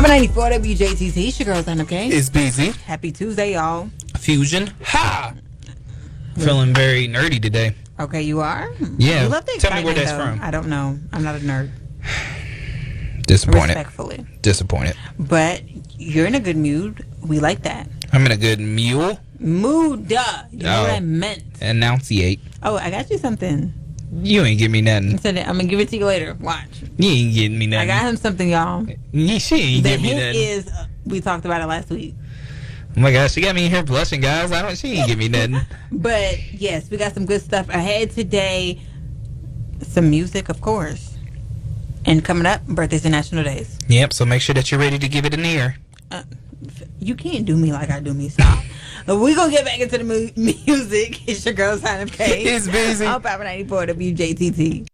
94 WJTT. It's your girl, Son, okay? It's busy. Happy Tuesday, y'all. Fusion. Ha! Feeling very nerdy today. Okay, you are? Yeah. You love the Tell me where excitement, that's though. from. I don't know. I'm not a nerd. Disappointed. Respectfully. Disappointed. But you're in a good mood. We like that. I'm in a good mule. Mood, duh. You know what I meant. Enunciate. Oh, I got you something. You ain't give me nothing. I'm going to give it to you later. Watch. You ain't getting me I nothing. got him something, y'all. She ain't The give me hint nothing. is, we talked about it last week. Oh my gosh, she got me in here blushing, guys. She ain't give me nothing. But, yes, we got some good stuff ahead today. Some music, of course. And coming up, birthdays and national days. Yep, so make sure that you're ready to give it an ear. You can't do me like I do me. Stop. We're going to get back into the music. It's your girl, Sign of K. It's busy. On Power 94 WJTT.